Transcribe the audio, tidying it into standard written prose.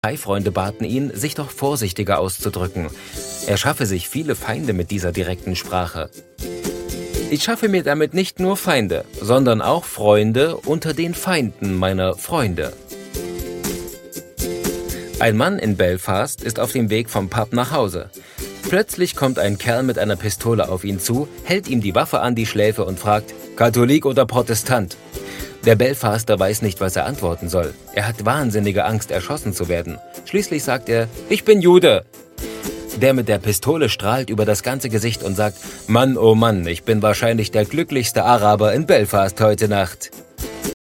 Drei Freunde baten ihn, sich doch vorsichtiger auszudrücken. Er schaffe sich viele Feinde mit dieser direkten Sprache. Ich schaffe mir damit nicht nur Feinde, sondern auch Freunde unter den Feinden meiner Freunde. Ein Mann in Belfast ist auf dem Weg vom Pub nach Hause. Plötzlich kommt ein Kerl mit einer Pistole auf ihn zu, hält ihm die Waffe an die Schläfe und fragt, Katholik oder Protestant? Der Belfaster weiß nicht, was er antworten soll. Er hat wahnsinnige Angst, erschossen zu werden. Schließlich sagt er, ich bin Jude. Der mit der Pistole strahlt über das ganze Gesicht und sagt, Mann, oh Mann, ich bin wahrscheinlich der glücklichste Araber in Belfast heute Nacht.